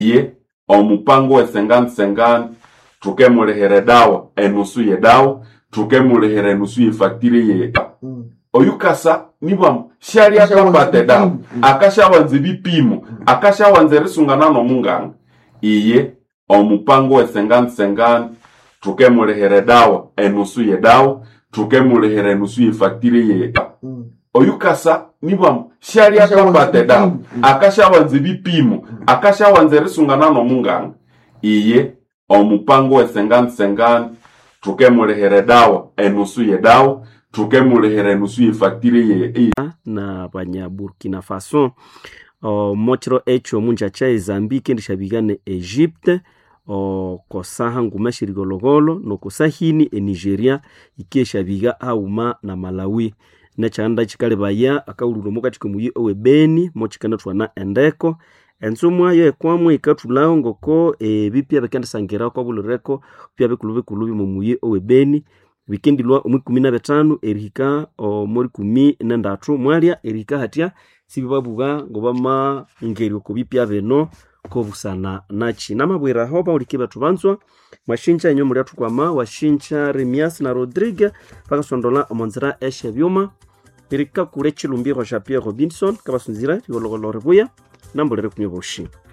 ye omupango we 50-50 tukemulehere dawa enusu ye dawa tukemulehere enusu ye facture ye oyukasa niba shari akapate dawa akashawanze bipimo akashawanze risungana no munganga iye omupango we 50-50 tukemulehere dawa enusu ye dawa tukemulehere enusu ye facture ye oyukasa niba shari akapate dawa akashawanze bipimo akashawanze risungana no munganga iye omupango we 50-50 tukemulehere dawa enusu ye dawa tukemulehere enusu ye facture ye na banya Burkina Faso mochiro echo munja cha Zambike ndishabigane Egypte kosaha ngumashirigologolo no kosahini Nigeria ikeshabiga hauma na Malawi na chanda chikale baya akauluro muka chikumuyi owe Beni mochikana twana endeko ensumwa yo ekwamwe ikatulao ngoko bipya bekanda sangira kwa bulureko pya bekulubi mumuyi owe Beni weekend lwa 15 erika muri 13 mwalia erika hatia sibibabuga ngobama ingeri ko bipya beno ko busana nachi namabwera hoba ulikiba tubanzwa mwashincha enyo muri atukwama washincha Remias na Rodrigue pakasondola omonzira eshe byuma erika kure chilumbiro Jean Pierre Robinson kabasunzira yologolo rebuya nambolere kunyoboshi